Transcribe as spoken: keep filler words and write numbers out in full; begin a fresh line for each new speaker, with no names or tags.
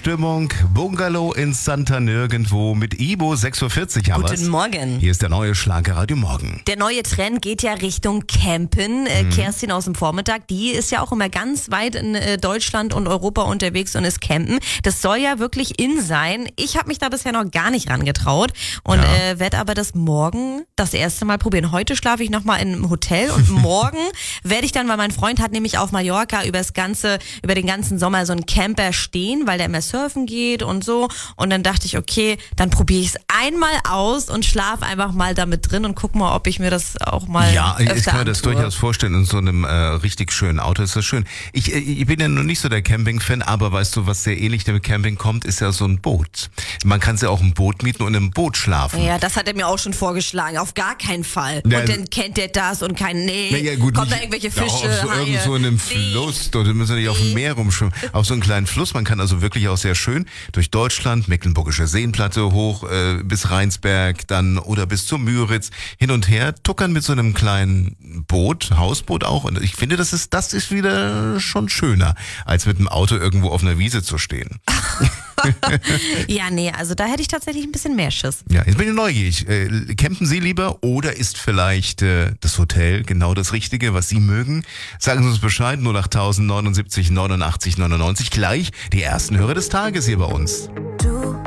Stimmung. Bungalow in Santa Nirgendwo mit Ibo. sechs Uhr vierzig haben wir's.
Guten Morgen.
Hier ist der neue Schlagerradio Morgen.
Der neue Trend geht ja Richtung Campen. Äh,
Mhm.
Kerstin aus dem Vormittag, die ist ja auch immer ganz weit in äh, Deutschland und Europa unterwegs und ist campen. Das soll ja wirklich in sein. Ich habe mich da bisher noch gar nicht rangetraut und
Ja.
äh, werde aber das morgen das erste Mal probieren. Heute schlafe ich nochmal in einem Hotel und morgen werde ich dann, weil mein Freund hat nämlich auf Mallorca über das ganze, über den ganzen Sommer so einen Camper stehen, weil der immer surfen geht und so. Und dann dachte ich, okay, dann probiere ich es einmal aus und schlafe einfach mal damit drin und guck mal, ob ich mir das auch mal
Ja,
öfter
ich kann mir das
antue.
durchaus vorstellen, in so einem äh, richtig schönen Auto ist das schön. Ich, äh, ich bin ja noch nicht so der Camping-Fan, aber weißt du, was sehr ähnlich dem Camping kommt, ist ja so ein Boot. Man kann ja auch ein Boot mieten und im Boot schlafen.
Ja, das hat er mir auch schon vorgeschlagen. Auf gar keinen Fall.
Ja,
und dann kennt er das und kein, nee,
Na ja, gut,
kommt da
nicht-
irgendwelche
ja,
Fische,
auf so,
Haie.
irgend so in einem
Nee.
Fluss, dort müssen wir nicht auf dem Meer rumschwimmen. Auf so einen kleinen Fluss, man kann also wirklich auch sehr schön durch Deutschland, Mecklenburgische Seenplatte hoch äh, bis Rheinsberg, dann oder bis zur Müritz, hin und her tuckern mit so einem kleinen Boot, Hausboot auch. Und ich finde, das ist, das ist wieder schon schöner, als mit dem Auto irgendwo auf einer Wiese zu stehen.
Ja, nee, also da hätte ich tatsächlich ein bisschen mehr Schiss.
Ja, jetzt bin ich neugierig. Äh, campen Sie lieber oder ist vielleicht äh, das Hotel genau das Richtige, was Sie mögen? Sagen Sie uns Bescheid, null acht neunundsiebzig neunundachtzig neunundneunzig. Gleich die ersten Hörer des Tages hier bei uns.